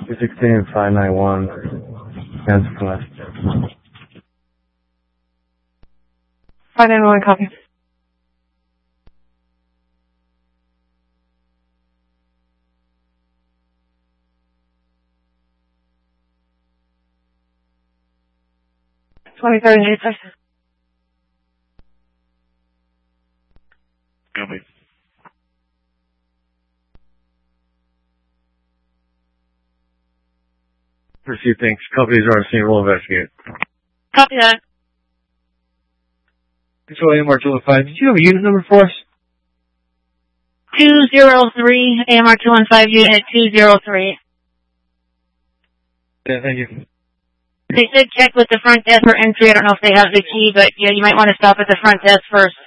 216 591. Cancel left. 591, copy. $20.38. Copy. Pursuit, thanks. Companies are on scene. We'll investigate. Copy that. Control AMR 215. Did you have a unit number for us? 203, AMR 215, unit 203. Yeah, thank you. They said check with the front desk for entry. I don't know if they have the key, but yeah, you might want to stop at the front desk first.